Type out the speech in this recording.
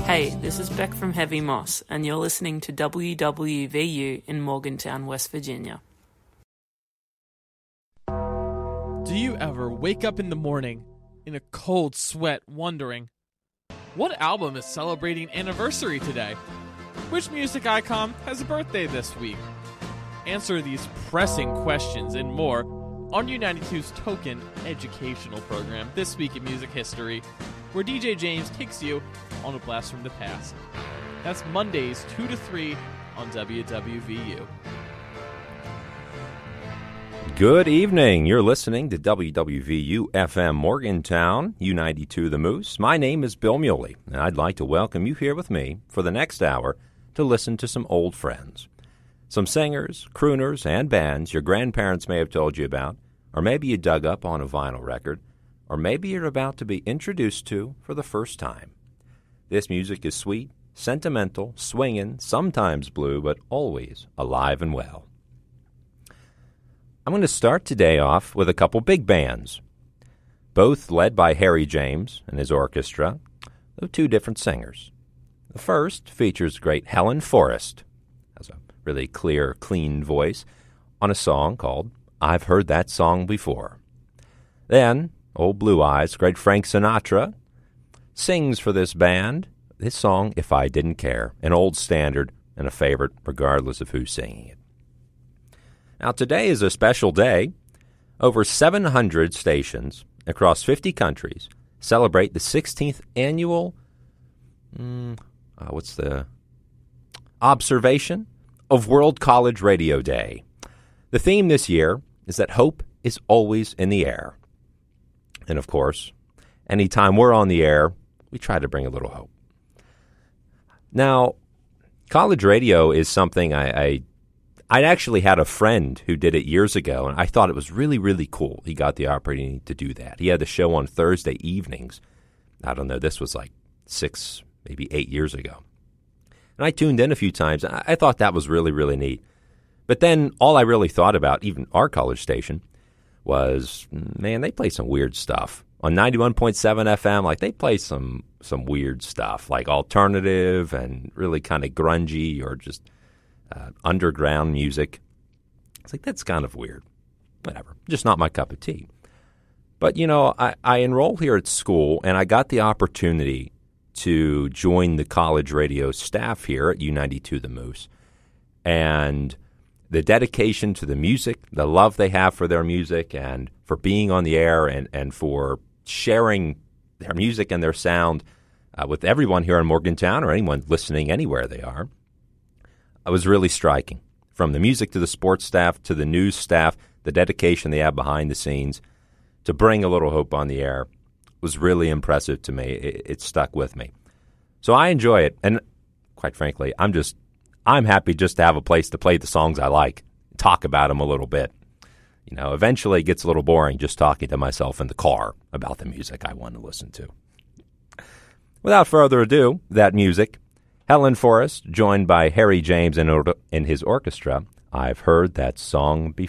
Hey, this is Beck from Heavy Moss, and you're listening to WWVU in Morgantown, West Virginia. Do you ever wake up in the morning in a cold sweat wondering, what album is celebrating anniversary today? Which music icon has a birthday this week? Answer these pressing questions and more on U92's Token educational program, This Week in Music History, where DJ James takes you on a blast from the past. That's Mondays 2 to 3 on WWVU. Good evening. You're listening to WWVU FM Morgantown, U92 The Moose. My name is Bill Muley, and I'd like to welcome you here with me for the next hour to listen to some old friends. Some singers, crooners, and bands your grandparents may have told you about, or maybe you dug up on a vinyl record, or maybe you're about to be introduced to for the first time. This music is sweet, sentimental, swinging, sometimes blue, but always alive and well. I'm going to start today off with a couple big bands, both led by Harry James and his orchestra, though two different singers. The first features great Helen Forrest, has a really clear, clean voice, on a song called I've Heard That Song Before. Then, old Blue Eyes, great Frank Sinatra, sings for this band this song, If I Didn't Care, an old standard and a favorite regardless of who's singing it. Now, today is a special day. Over 700 stations across 50 countries celebrate the 16th annual, observation of World College Radio Day. The theme this year is that hope is always in the air. And, of course, anytime we're on the air, we try to bring a little hope. Now, college radio is something I actually had a friend who did it years ago, and I thought it was really, really cool. He got the opportunity to do that. He had the show on Thursday evenings. I don't know, this was like 6, maybe 8 years ago. And I tuned in a few times. I thought that was really, really neat. But then all I really thought about, even our college station, was, man, they play some weird stuff. On 91.7 FM, like they play some weird stuff, like alternative and really kind of grungy or just underground music. It's like, that's kind of weird. Whatever. Just not my cup of tea. But, you know, I enrolled here at school, and I got the opportunity to join the college radio staff here at U92 The Moose. And the dedication to the music, the love they have for their music, and for being on the air and for sharing their music and their sound with everyone here in Morgantown or anyone listening anywhere they are, was really striking. From the music to the sports staff to the news staff, the dedication they have behind the scenes to bring a little hope on the air was really impressive to me. It stuck with me. So I enjoy it. And quite frankly, I'm happy just to have a place to play the songs I like, talk about them a little bit. You know, eventually it gets a little boring just talking to myself in the car about the music I want to listen to. Without further ado, that music, Helen Forrest, joined by Harry James and his orchestra, I've Heard That Song Before.